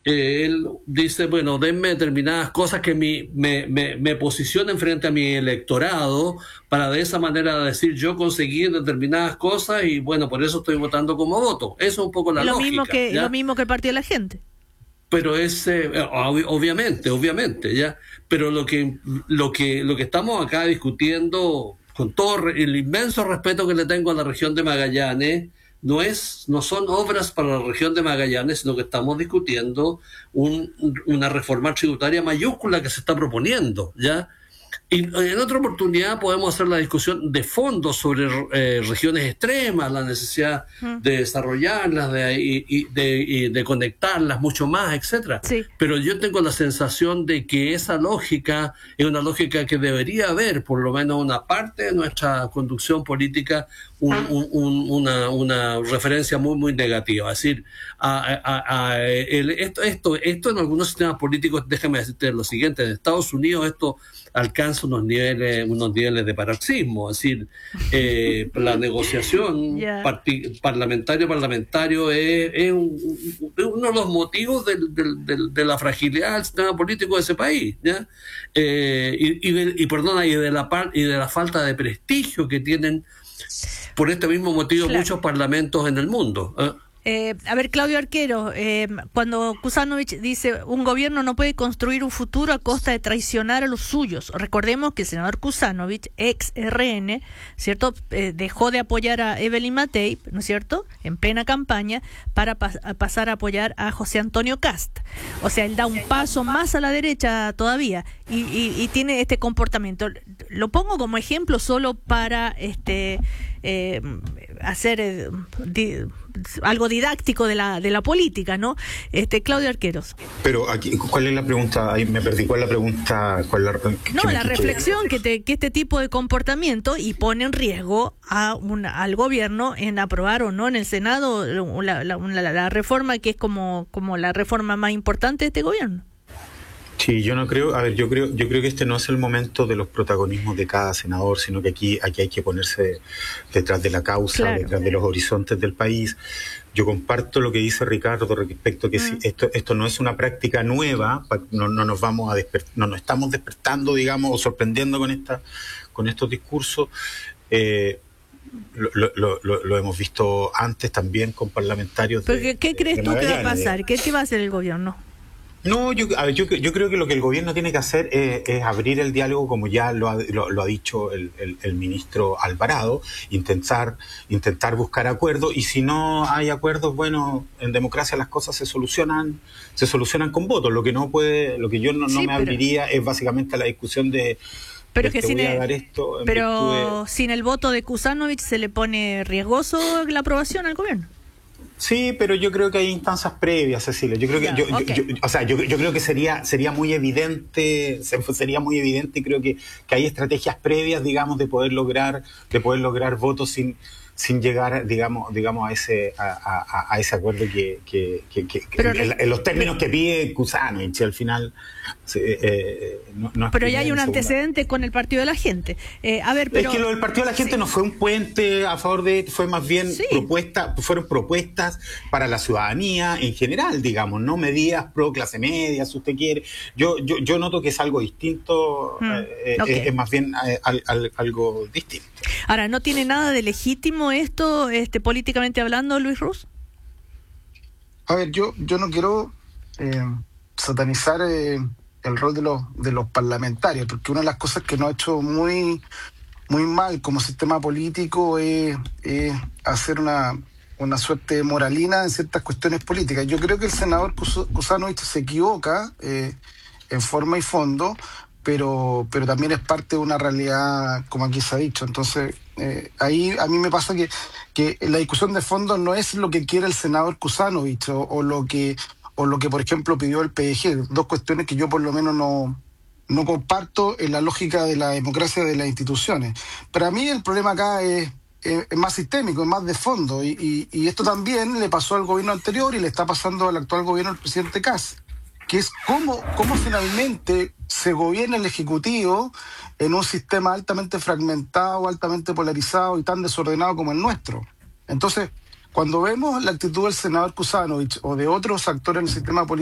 Él dice, bueno, denme determinadas cosas que me posicionen frente a mi electorado para de esa manera decir yo conseguí determinadas cosas y bueno, por eso estoy votando como voto. Eso es un poco la lógica. Lo mismo que el Partido de la Gente. Pero es obviamente, ya. Pero lo que estamos acá discutiendo, con todo el inmenso respeto que le tengo a la región de Magallanes, no son obras para la región de Magallanes, sino que estamos discutiendo una reforma tributaria mayúscula que se está proponiendo, ¿ya? Y en otra oportunidad podemos hacer la discusión de fondo sobre regiones extremas, la necesidad de desarrollarlas, de conectarlas mucho más, etcétera. Sí. Pero yo tengo la sensación de que esa lógica es una lógica que debería haber, por lo menos una parte de nuestra conducción política, una referencia muy, muy negativa. Es decir, esto en algunos sistemas políticos, déjame decirte lo siguiente, en Estados Unidos esto alcanza unos niveles de paroxismo, es decir, la negociación parlamentario es uno de los motivos de la fragilidad del sistema político de ese país, ¿ya? Y de la falta de prestigio que tienen por este mismo motivo muchos parlamentos en el mundo. A ver, Claudio Arquero, cuando Kuzanovich dice un gobierno no puede construir un futuro a costa de traicionar a los suyos, recordemos que el senador Kuzanovich, ex RN, ¿cierto?, dejó de apoyar a Evelyn Matei, ¿no es cierto?, en plena campaña para pasar a apoyar a José Antonio Kast. O sea, él da un paso más a la derecha todavía y tiene este comportamiento. Lo pongo como ejemplo solo para hacer algo didáctico de la política, ¿no? Claudio Arqueros. Pero aquí, ¿cuál es la pregunta? Ahí me perdí. ¿Cuál es la pregunta? La reflexión que este tipo de comportamiento y pone en riesgo al gobierno en aprobar o no en el Senado la reforma que es como la reforma más importante de este gobierno. Sí, yo no creo, yo creo que este no es el momento de los protagonismos de cada senador, sino que aquí hay que ponerse detrás de la causa, claro, detrás de los horizontes del país. Yo comparto lo que dice Ricardo respecto a que si esto no es una práctica nueva, no nos estamos despertando, digamos, o sorprendiendo con estos discursos. Lo hemos visto antes también con parlamentarios. ¿Pero qué crees tú que va a pasar? ¿Qué va a hacer el gobierno? No, yo creo que lo que el gobierno tiene que hacer es abrir el diálogo, como ya lo ha dicho el ministro Alvarado, intentar buscar acuerdos, y si no hay acuerdos, bueno, en democracia las cosas se solucionan con votos. Lo que yo no me abriría es básicamente la discusión de sin el voto de Kuzanovich se le pone riesgoso la aprobación al gobierno. Sí, pero yo creo que hay instancias previas, Cecilia. Yo creo que yo creo que sería muy evidente, y creo que hay estrategias previas, digamos, de poder lograr votos sin llegar, digamos a ese acuerdo que en los términos que pide Kuzanovich, al final no es. Pero ya hay un antecedente con el Partido de la Gente. Es que lo del Partido de la Gente no fue un puente a favor fue más bien fueron propuestas para la ciudadanía en general, digamos, no medidas pro clase media, si usted quiere. Yo noto que es algo distinto, es más bien algo distinto. Ahora, ¿no tiene nada de legítimo esto, políticamente hablando, Luis Ruz? A ver, yo no quiero satanizar el rol de los parlamentarios, porque una de las cosas que nos ha hecho muy, muy mal como sistema político es hacer una suerte de moralina en ciertas cuestiones políticas. Yo creo que el senador Kuzanovich se equivoca en forma y fondo, pero también es parte de una realidad, como aquí se ha dicho. Entonces, ahí a mí me pasa que la discusión de fondo no es lo que quiere el senador Kuzanovich o lo que, por ejemplo, pidió el PDG. Dos cuestiones que yo por lo menos no comparto en la lógica de la democracia de las instituciones. Pero a mí el problema acá es más sistémico, es más de fondo. Y esto también le pasó al gobierno anterior y le está pasando al actual gobierno del presidente Kast, que es cómo finalmente se gobierna el Ejecutivo en un sistema altamente fragmentado, altamente polarizado y tan desordenado como el nuestro. Entonces, cuando vemos la actitud del senador Kuzanovich o de otros actores en el sistema político,